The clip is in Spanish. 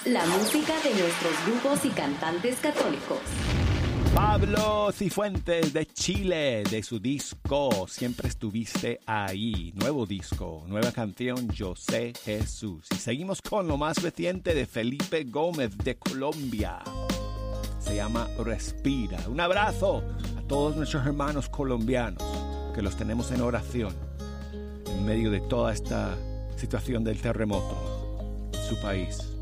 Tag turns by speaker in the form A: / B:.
A: La música de nuestros grupos y cantantes católicos.
B: Pablo Cifuentes de Chile, de su disco Siempre Estuviste Ahí. Nuevo disco, nueva canción, Yo Sé Jesús. Y seguimos con lo más reciente de Felipe Gómez de Colombia. Se llama Respira. Un abrazo a todos nuestros hermanos colombianos que los tenemos en oración en medio de toda esta situación del terremoto en su país.